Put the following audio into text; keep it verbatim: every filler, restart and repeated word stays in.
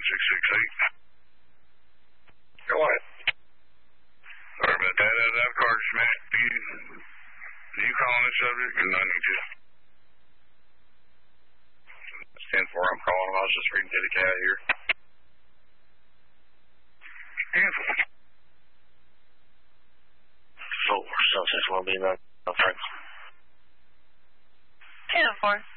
six six eight. Go ahead. Sorry about that. That, that card smacked. Do you, do you call on this subject? Or no, I need to. It's ten four. I'm calling. I was just reading to the cat here. ten four. Four. So six one be nine. Oh, Frank. ten four.